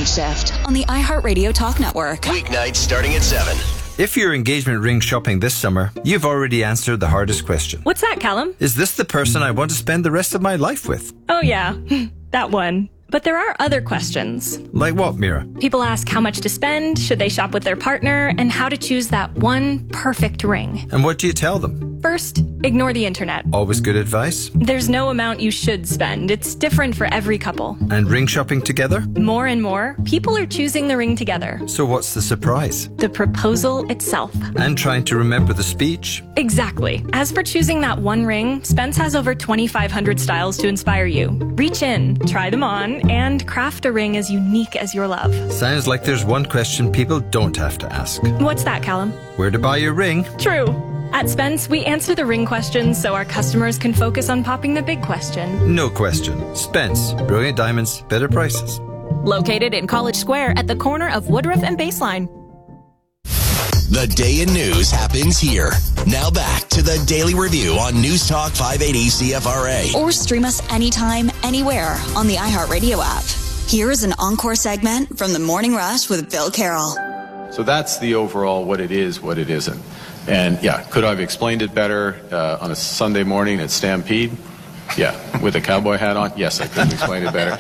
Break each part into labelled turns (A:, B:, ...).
A: Night Shift on the iHeartRadio Talk Network.
B: Weeknights starting at 7.
C: If you're engagement ring shopping this summer, you've already answered the hardest question.
D: What's that, Callum?
C: Is this the person I want to spend the rest of my life with?
D: Oh, yeah. That one. But there are other questions.
C: Like what, Mira?
D: People ask how much to spend, should they shop with their partner, and how to choose that one perfect ring.
C: And what do you tell them?
D: First, ignore the internet.
C: Always good advice.
D: There's no amount you should spend. It's different for every couple.
C: And ring shopping together?
D: More and more, people are choosing the ring together.
C: So what's the surprise?
D: The proposal itself.
C: And trying to remember the speech?
D: Exactly. As for choosing that one ring, Spence has over 2,500 styles to inspire you. Reach in, try them on, and craft a ring as unique as your love.
C: Sounds like there's one question people don't have to ask.
D: What's that, Callum?
C: Where to buy your ring?
D: True. At Spence, we answer the ring questions so our customers can focus on popping the big question.
C: No question. Spence. Brilliant diamonds, better prices.
E: Located in College Square at the corner of Woodruff and Baseline.
B: The day in news happens here. Now back to the Daily Review on News Talk 580 CFRA.
A: Or stream us anytime, anywhere on the iHeartRadio app. Here is an encore segment from The Morning Rush with Bill Carroll.
F: So that's the overall what it is, what it isn't. And yeah, could I have explained it better on a Sunday morning at Stampede? Yeah, with a cowboy hat on? Yes, I could have explained it better.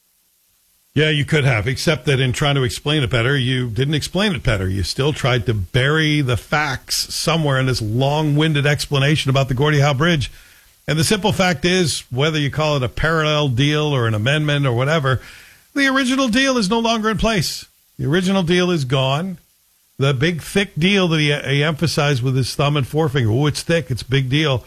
G: Yeah, you could have, except that in trying to explain it better, you didn't explain it better. You still tried to bury the facts somewhere in this long-winded explanation about the Gordie Howe Bridge. And the simple fact is, whether you call it a parallel deal or an amendment or whatever, the original deal is no longer in place. The original deal is gone. The big, thick deal that he emphasized with his thumb and forefinger, oh, it's thick, it's a big deal.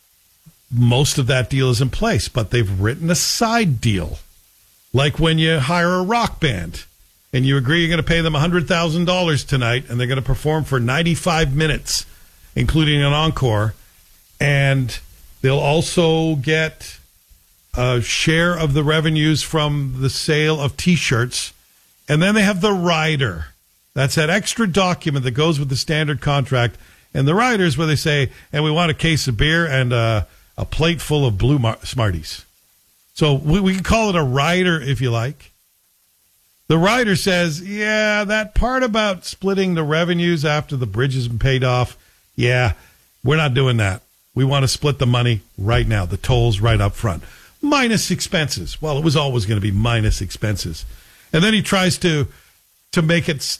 G: Most of that deal is in place, but they've written a side deal. Like when you hire a rock band and you agree you're going to pay them $100,000 tonight and they're going to perform for 95 minutes, including an encore, and they'll also get a share of the revenues from the sale of T-shirts, and then they have the rider. That's that extra document that goes with the standard contract, and the riders where they say, and we want a case of beer and a plate full of blue Smarties. So we can call it a rider if you like. The rider says, yeah, that part about splitting the revenues after the bridge has been paid off, yeah, we're not doing that. We want to split the money right now, the tolls right up front. Minus expenses. Well, it was always going to be minus expenses. And then he tries to make it,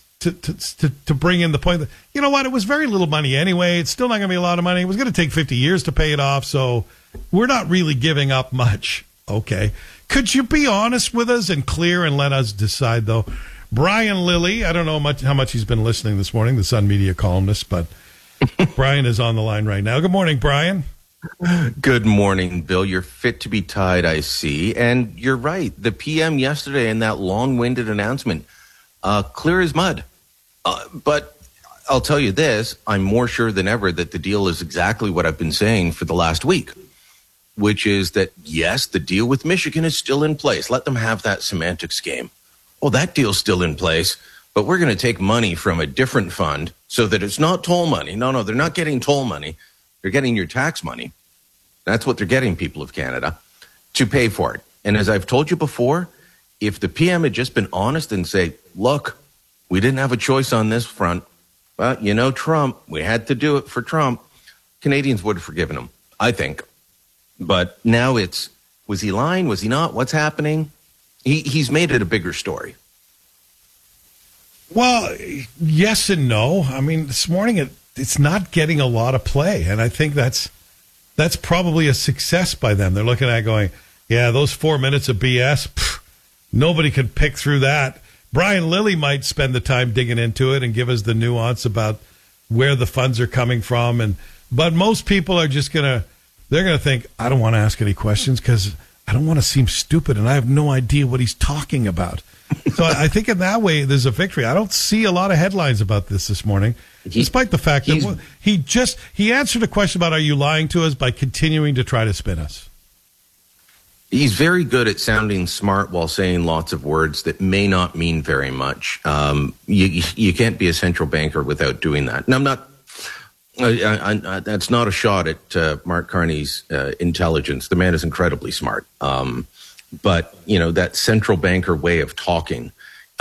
G: to bring in the point that, you know what, it was very little money anyway. It's still not going to be a lot of money. It was going to take 50 years to pay it off, so we're not really giving up much. Okay. Could you be honest with us and clear and let us decide, though? Brian Lilly, I don't know how much he's been listening this morning, the Sun Media columnist, but Brian is on the line right now. Good morning, Brian.
H: Good morning, Bill. You're fit to be tied, I see. And you're right. The PM yesterday in that long-winded announcement, clear as mud. But I'll tell you this, I'm more sure than ever that the deal is exactly what I've been saying for the last week, which is that, yes, the deal with Michigan is still in place. Let them have that semantics game. Well, that deal's still in place, but we're going to take money from a different fund so that it's not toll money. No, they're not getting toll money. They're getting your tax money. That's what they're getting, people of Canada, to pay for it. And as I've told you before, if the PM had just been honest and say, look, we didn't have a choice on this front, but you know Trump, we had to do it for Trump, Canadians would have forgiven him, I think. But now it's, was he lying? Was he not? What's happening? He's made it a bigger story.
G: Well, yes and no. I mean, this morning it's not getting a lot of play, and I think that's probably a success by them. They're looking at it going, yeah, those 4 minutes of BS, nobody could pick through that. Brian Lilly might spend the time digging into it and give us the nuance about where the funds are coming from, but most people are just they're going to think, I don't want to ask any questions because I don't want to seem stupid and I have no idea what he's talking about. So I think in that way, there's a victory. I don't see a lot of headlines about this morning, despite the fact that he answered a question about, are you lying to us, by continuing to try to spin us.
H: He's very good at sounding smart while saying lots of words that may not mean very much. You can't be a central banker without doing that. And I'm not, that's not a shot at Mark Carney's intelligence. The man is incredibly smart. But, you know, that central banker way of talking